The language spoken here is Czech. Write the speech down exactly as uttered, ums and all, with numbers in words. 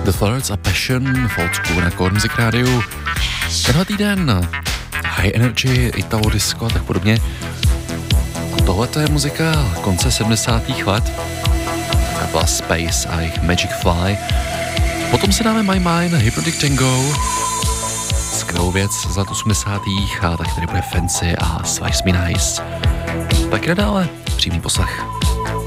The Flirts a Passion v Old School na Core Music Rádiu. Tenhle týden high energy, italo disco a tak podobně. A tohle to je muzika konce sedmdesátých let. To byla Space a jejich Magic Fly. Potom si dáme My Mind, Hypnotic Tango, skvělou věc z let osmdesátých a tak tady bude Fancy a Slice Me Nice. Tak nadále přímý poslech.